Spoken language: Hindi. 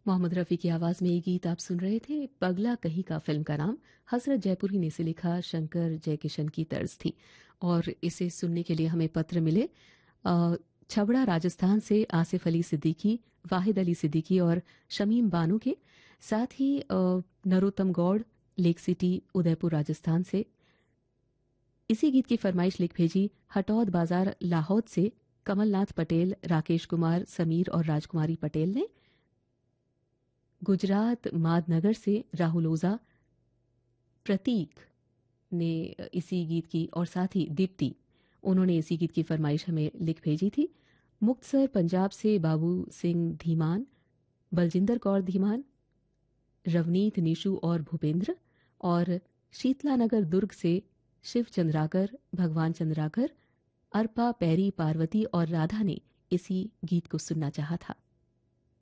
मोहम्मद रफ़ी की आवाज़ में ये गीत आप सुन रहे थे। पगला कहीं का फिल्म का नाम हज़रत जयपुरी ने इसे लिखा, शंकर जयकिशन की तर्ज थी। और इसे सुनने के लिए हमें पत्र मिले छबड़ा राजस्थान से आसिफ अली सिद्दीकी, वाहिद अली सिद्दीकी और शमीम बानो के, साथ ही नरोत्तम गौड़, लेक सिटी उदयपुर राजस्थान से। इसी गीत की फरमाइश लिख भेजी हटौद बाजार लाहौद से कमलनाथ पटेल, राकेश कुमार, समीर और राजकुमारी पटेल ने। गुजरात मादनगर से राहुल ओझा, प्रतीक ने इसी गीत की, और साथ ही दीप्ति, उन्होंने इसी गीत की फरमाइश हमें लिख भेजी थी। मुक्तसर पंजाब से बाबू सिंह धीमान, बलजिंदर कौर धीमान, रवनीत निशु और भूपेंद्र, और शीतलानगर दुर्ग से शिव चंद्राकर, भगवान चंद्राकर, अर्पा पैरी पार्वती और राधा ने इसी गीत को सुनना चाहा था।